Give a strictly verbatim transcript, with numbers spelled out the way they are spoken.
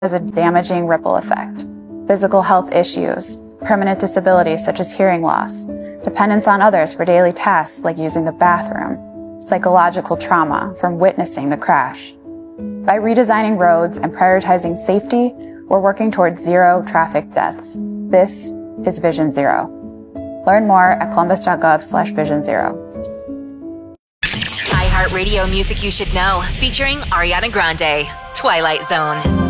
has a damaging ripple effect. Physical health issues, permanent disabilities such as hearing loss, dependence on others for daily tasks like using the bathroom, psychological trauma from witnessing the crash. By redesigning roads and prioritizing safety, we're working towards zero traffic deaths. This is Vision Zero. Learn more at columbus.gov slash vision zero. iHeartRadio Music You Should Know, featuring Ariana Grande, Twilight Zone.